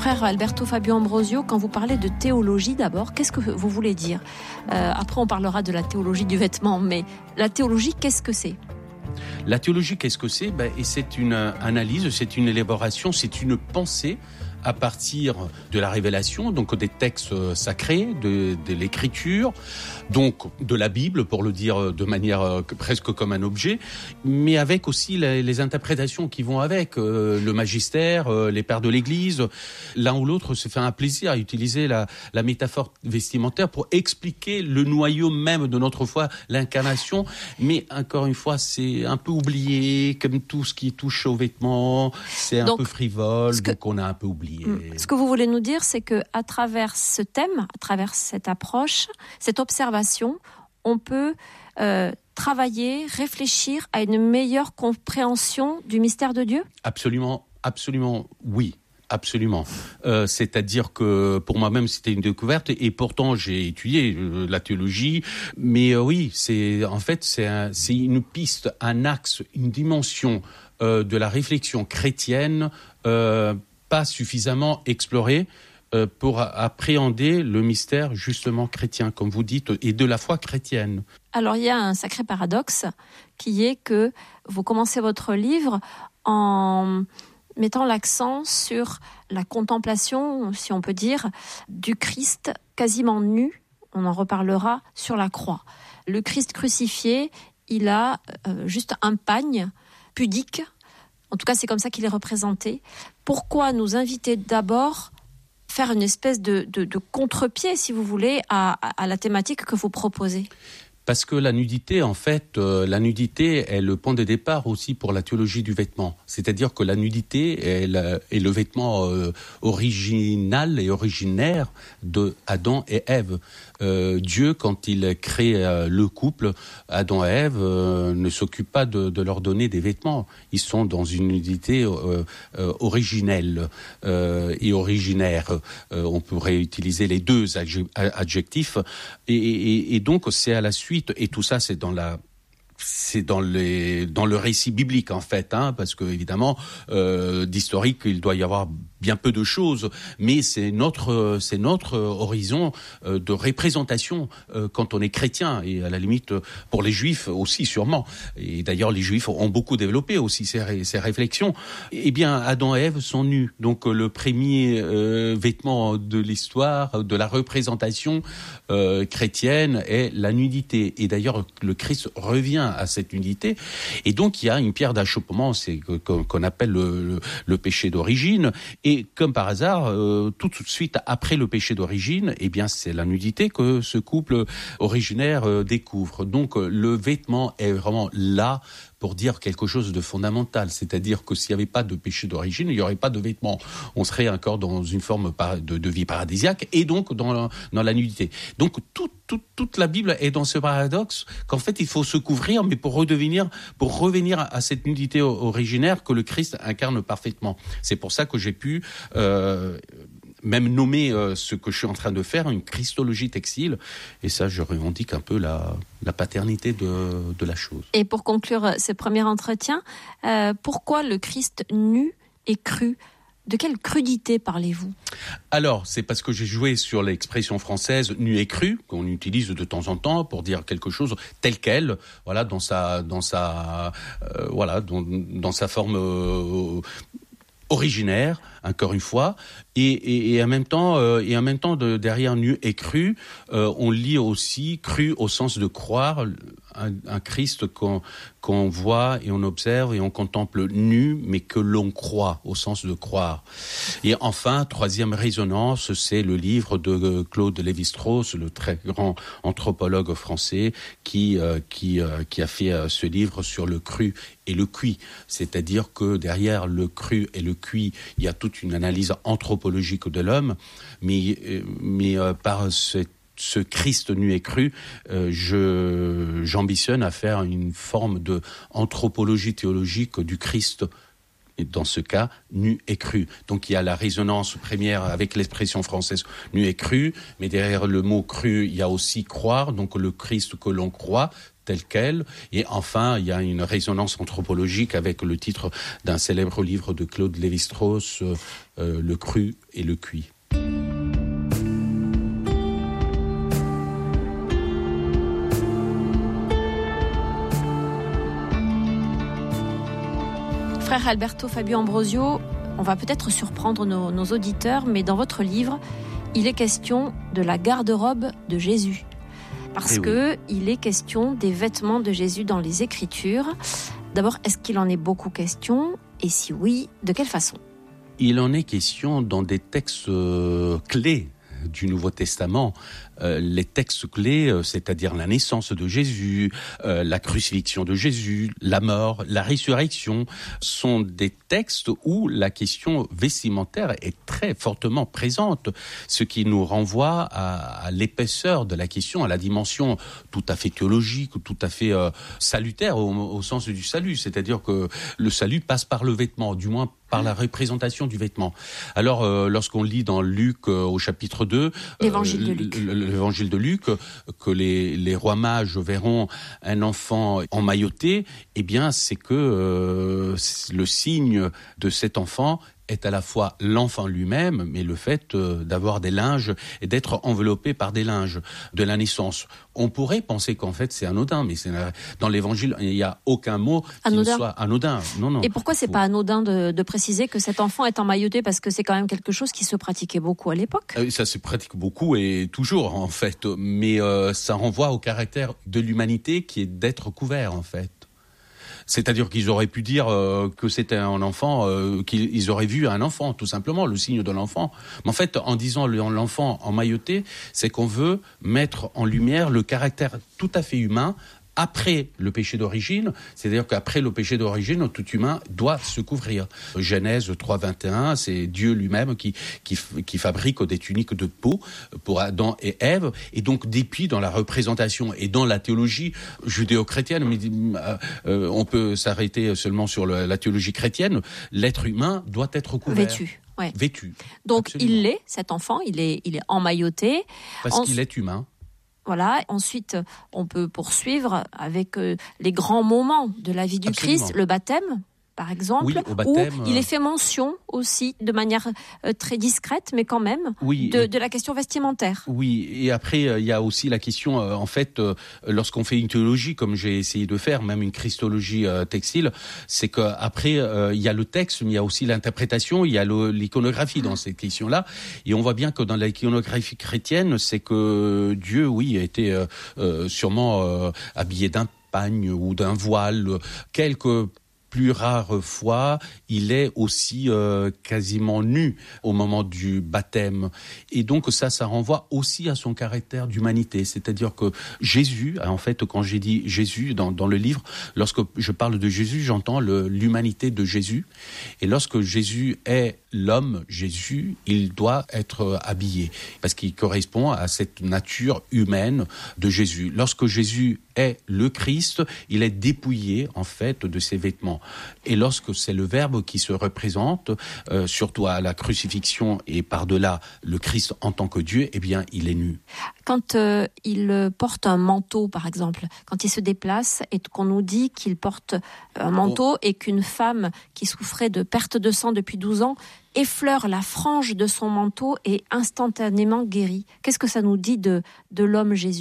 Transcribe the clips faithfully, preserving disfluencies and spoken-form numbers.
frère Alberto Fabio Ambrosio, quand vous parlez de théologie d'abord, qu'est-ce que vous voulez dire ? euh, Après, on parlera de la théologie du vêtement, mais la théologie, qu'est-ce que c'est ? La théologie, qu'est-ce que c'est ? Ben, et c'est une analyse, c'est une élaboration, c'est une pensée à partir de la révélation, donc des textes sacrés, de, de l'écriture, donc de la Bible, pour le dire de manière presque comme un objet, mais avec aussi les, les interprétations qui vont avec, euh, le magistère, euh, les pères de l'Église. L'un ou l'autre se fait un plaisir à utiliser la, la métaphore vestimentaire pour expliquer le noyau même de notre foi, l'incarnation. Mais encore une fois, c'est un peu oublié, comme tout ce qui touche aux vêtements, c'est un donc, peu frivole, que... donc on a un peu oublié. Ce que vous voulez nous dire, c'est que à travers ce thème, à travers cette approche, cette observation, on peut euh, travailler, réfléchir à une meilleure compréhension du mystère de Dieu ? Absolument, absolument, oui. Absolument. Euh, c'est-à-dire que pour moi-même, c'était une découverte et pourtant j'ai étudié euh, la théologie. Mais euh, oui, c'est en fait c'est, un, c'est une piste, un axe, une dimension euh, de la réflexion chrétienne euh, pas suffisamment explorée euh, pour appréhender le mystère justement chrétien, comme vous dites, et de la foi chrétienne. Alors il y a un sacré paradoxe qui est que vous commencez votre livre en mettant l'accent sur la contemplation, si on peut dire, du Christ quasiment nu, on en reparlera, sur la croix. Le Christ crucifié, il a euh, juste un pagne pudique. En tout cas, c'est comme ça qu'il est représenté. Pourquoi nous inviter d'abord faire une espèce de, de, de contre-pied, si vous voulez, à, à la thématique que vous proposez ? Parce que la nudité, en fait, euh, la nudité est le point de départ aussi pour la théologie du vêtement. C'est-à-dire que la nudité est, la, est le vêtement euh, original et originaire de Adam et Ève. Euh, Dieu, quand il crée euh, le couple, Adam et Ève euh, ne s'occupe pas de, de leur donner des vêtements. Ils sont dans une nudité euh, euh, originelle euh, et originaire. Euh, on pourrait utiliser les deux adjectifs. Et, et, et donc, c'est à la suite. Et tout ça, c'est dans la, c'est dans les, dans le récit biblique en fait, hein, parce que évidemment, euh, d'historique, il doit y avoir bien peu de choses, mais c'est notre, c'est notre horizon euh, de représentation euh, quand on est chrétien, et à la limite pour les Juifs aussi sûrement. Et d'ailleurs, les Juifs ont beaucoup développé aussi ces, ré, ces réflexions. Eh bien, Adam et Ève sont nus, donc le premier euh, vêtement de l'histoire, de la représentation euh, chrétienne est la nudité. Et d'ailleurs, le Christ revient à cette nudité, et donc il y a une pierre d'achoppement, c'est qu'on appelle le, le, le péché d'origine. Et comme par hasard, euh, tout de suite après le péché d'origine, eh bien c'est la nudité que ce couple originaire euh, découvre. Donc euh, le vêtement est vraiment là pour dire quelque chose de fondamental, c'est-à-dire que s'il n'y avait pas de péché d'origine, il n'y aurait pas de vêtements. On serait encore dans une forme de, de vie paradisiaque et donc dans la, dans la nudité. Donc tout, tout, toute la Bible est dans ce paradoxe qu'en fait il faut se couvrir, mais pour redevenir, pour revenir à cette nudité originaire que le Christ incarne parfaitement. C'est pour ça que j'ai pu euh, même nommer euh, ce que je suis en train de faire une christologie textile, et ça je revendique un peu la, la paternité de, de la chose. Et pour conclure ce premier entretien, euh, pourquoi le Christ nu et cru ? De quelle crudité parlez-vous ? Alors, c'est parce que j'ai joué sur l'expression française nu et cru, qu'on utilise de temps en temps pour dire quelque chose tel quel, voilà, dans sa, dans sa, euh, voilà, dans, dans sa forme euh, originaire, encore une fois, et, et, et en même temps, euh, et en même temps de, derrière nu et cru, euh, on lit aussi cru au sens de croire, un, un Christ qu'on, qu'on voit et on observe et on contemple nu, mais que l'on croit, au sens de croire. Et enfin, troisième résonance, c'est le livre de Claude Lévi-Strauss, le très grand anthropologue français, qui, euh, qui, euh, qui a fait euh, ce livre sur le cru et le cuit. C'est-à-dire que derrière le cru et le cuit, il y a toute une analyse anthropologique de l'homme, mais, mais euh, par cette ce Christ nu et cru, euh, je, j'ambitionne à faire une forme de anthropologie théologique du Christ, et dans ce cas, nu et cru. Donc il y a la résonance première avec l'expression française nu et cru, mais derrière le mot cru, il y a aussi croire, donc le Christ que l'on croit, tel quel. Et enfin, il y a une résonance anthropologique avec le titre d'un célèbre livre de Claude Lévi-Strauss, euh, euh, Le cru et le cuit. Frère Alberto Fabio Ambrosio, on va peut-être surprendre nos, nos auditeurs, mais dans votre livre, il est question de la garde-robe de Jésus. Parce Eh que oui. il est question des vêtements de Jésus dans les Écritures. D'abord, est-ce qu'il en est beaucoup question ? Et si oui, de quelle façon ? Il en est question dans des textes euh, clés du Nouveau Testament, euh, les textes clés, euh, c'est-à-dire la naissance de Jésus, euh, la crucifixion de Jésus, la mort, la résurrection, sont des textes où la question vestimentaire est très fortement présente, ce qui nous renvoie à, à l'épaisseur de la question, à la dimension tout à fait théologique, tout à fait euh, salutaire au, au sens du salut, c'est-à-dire que le salut passe par le vêtement, du moins par la représentation du vêtement. Alors, euh, lorsqu'on lit dans Luc, euh, au chapitre deux, L'évangile euh, de Luc. l'évangile de Luc, que les, les rois mages verront un enfant emmailloté, eh bien, c'est que euh, le signe de cet enfant est à la fois l'enfant lui-même, mais le fait euh, d'avoir des linges et d'être enveloppé par des linges de la naissance. On pourrait penser qu'en fait c'est anodin, mais c'est, dans l'évangile il n'y a aucun mot qui Anodin. ne soit anodin. Non, non. Et pourquoi c'est Faut- pas anodin de, de préciser que cet enfant est emmailloté ? Parce que c'est quand même quelque chose qui se pratiquait beaucoup à l'époque. Euh, Ça se pratique beaucoup et toujours en fait, mais euh, ça renvoie au caractère de l'humanité qui est d'être couvert en fait. C'est-à-dire qu'ils auraient pu dire euh, que c'était un enfant, euh, qu'ils auraient vu un enfant, tout simplement, le signe de l'enfant. Mais en fait, en disant l'enfant emmailloté, c'est qu'on veut mettre en lumière le caractère tout à fait humain après le péché d'origine, c'est-à-dire qu'après le péché d'origine, tout humain doit se couvrir. Genèse trois, vingt et un, c'est Dieu lui-même qui, qui, qui fabrique des tuniques de peau pour Adam et Ève, et donc depuis dans la représentation et dans la théologie judéo-chrétienne, mais euh, on peut s'arrêter seulement sur le, la théologie chrétienne, l'être humain doit être couvert. Vêtu. Ouais. Vêtu. Donc Absolument. il l'est, cet enfant, il est, il est emmailloté. Parce En- qu'il est humain. Voilà. Ensuite, on peut poursuivre avec euh, les grands moments de la vie du Absolument. Christ, le baptême, par exemple, Oui, au baptême, où il euh, est fait mention aussi, de manière euh, très discrète, mais quand même, Oui, de, et- de la question vestimentaire. Oui, et après, il euh, y a aussi la question, euh, en fait, euh, lorsqu'on fait une théologie, comme j'ai essayé de faire, même une christologie euh, textile, c'est qu'après, il euh, y a le texte, mais il y a aussi l'interprétation, il y a le, l'iconographie dans cette question-là. Et on voit bien que dans l'iconographie chrétienne, c'est que Dieu, oui, a été euh, euh, sûrement euh, habillé d'un pagne ou d'un voile, quelques plus rares fois, il est aussi euh, quasiment nu au moment du baptême. Et donc ça, ça renvoie aussi à son caractère d'humanité. C'est-à-dire que Jésus, en fait, quand j'ai dit Jésus dans, dans le livre, lorsque je parle de Jésus, j'entends le, l'humanité de Jésus. Et lorsque Jésus est l'homme, Jésus, il doit être habillé parce qu'il correspond à cette nature humaine de Jésus. Lorsque Jésus est le Christ, il est dépouillé en fait de ses vêtements. Et lorsque c'est le Verbe qui se représente, euh, surtout à la crucifixion et par-delà le Christ en tant que Dieu, eh bien, il est nu. Quand euh, il porte un manteau, par exemple, quand il se déplace et qu'on nous dit qu'il porte un manteau et qu'une femme qui souffrait de perte de sang depuis douze ans effleure la frange de son manteau et instantanément guérit. Qu'est-ce que ça nous dit de, de l'homme Jésus ?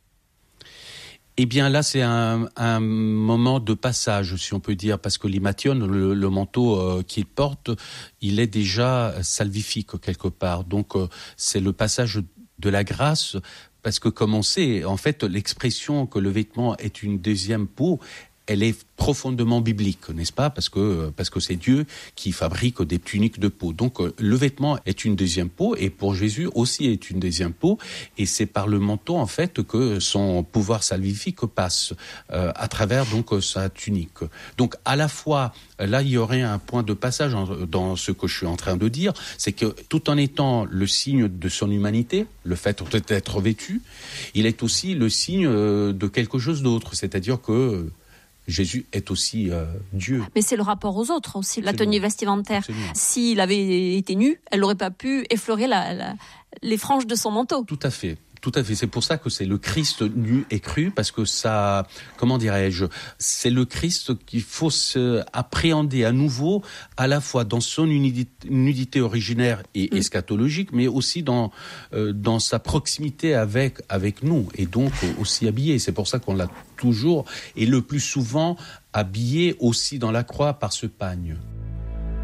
Eh bien là, c'est un, un moment de passage, si on peut dire, parce que l'imation, le, le manteau euh, qu'il porte, il est déjà salvifique quelque part. Donc euh, c'est le passage de la grâce, parce que comme on sait, en fait, l'expression que le vêtement est une deuxième peau, elle est profondément biblique, n'est-ce pas ? Parce que, parce que c'est Dieu qui fabrique des tuniques de peau. Donc le vêtement est une deuxième peau, et pour Jésus aussi est une deuxième peau, et c'est par le manteau en fait que son pouvoir salvifique passe euh, à travers donc sa tunique. Donc à la fois, là il y aurait un point de passage dans ce que je suis en train de dire, c'est que tout en étant le signe de son humanité, le fait d'être vêtu, il est aussi le signe de quelque chose d'autre, c'est-à-dire que Jésus est aussi euh, Dieu. Mais c'est le rapport aux autres aussi, la Absolument. tenue vestimentaire. Absolument. S'il avait été nu, elle n'aurait pas pu effleurer la, la, les franges de son manteau. Tout à fait. Tout à fait. C'est pour ça que c'est le Christ nu et cru, parce que ça, comment dirais-je, c'est le Christ qu'il faut se appréhender à nouveau, à la fois dans son nudité originaire et eschatologique, mais aussi dans euh, dans sa proximité avec avec nous, et donc aussi habillé. C'est pour ça qu'on l'a toujours et le plus souvent habillé aussi dans la croix par ce pagne.